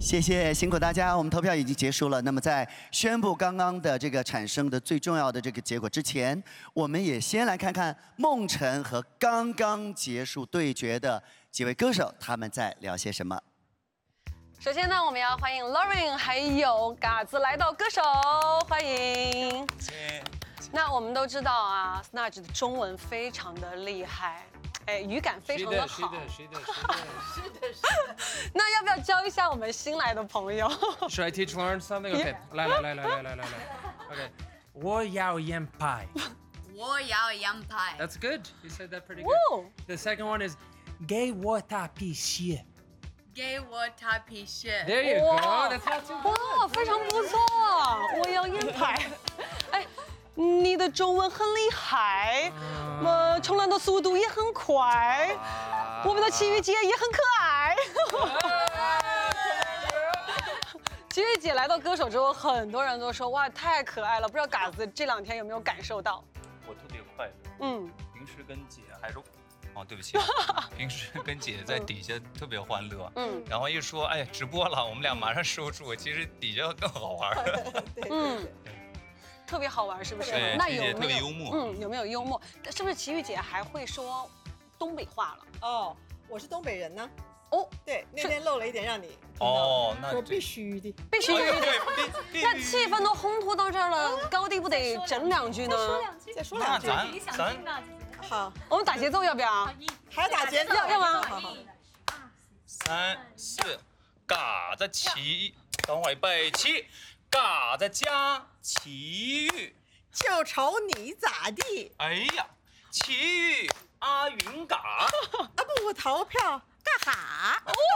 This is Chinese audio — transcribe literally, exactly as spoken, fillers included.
谢谢，辛苦大家，我们投票已经结束了。那么在宣布刚刚的这个产生的最重要的这个结果之前，我们也先来看看孟晨和刚刚结束对决的几位歌手他们在聊些什么。 首先呢，我们要欢迎 Lauren 还有嘎子来到歌手，欢迎。那我们都知道啊 ，Snatch 的中文非常的厉害。 哎，语感非常的好。 是的，是的，是的，是的，是的。 那要不要教一下我们新来的朋友 Should I teach Lauren something? Okay. 来来来来来来来来。Okay. 我要盐派。 我要盐派。 That's good. You said that pretty good. Woo. The second one is 给我大皮鞋。 给我大皮鞋。 There you go. That's not too bad. 哇，非常不错。我要盐派。哎。 你的中文很厉害，呃，冲浪的速度也很快，我们的齐豫姐也很可爱。齐豫姐来到歌手之后，很多人都说哇太可爱了，不知道嘎子这两天有没有感受到？ 我特别快乐。 嗯， 平时跟姐还是，哦，对不起，平时跟姐在底下特别欢乐。嗯，然后一说哎呀直播了，我们俩马上收住，其实底下更好玩。 嗯。 特别好玩，是不是？ 对， 那有没有特别幽默？ 嗯，有没有幽默？是不是齐豫姐还会说东北话了？ 哦，我是东北人呢。 哦， 对，那天漏了一点让你哦，那我必须的， 必须的。 对， 那气氛都烘托到这儿了，高低不得整两句呢？ 再说两句。 咱咱好， 我们打节奏要不要？ 还要打节奏？ 要要吗？ 好好。 三四，嘎子齐，等会备齐。 嘎子加齐豫， 就瞅你咋地！ 哎呀，齐豫阿云嘎， 啊不投票干哈？ 哇，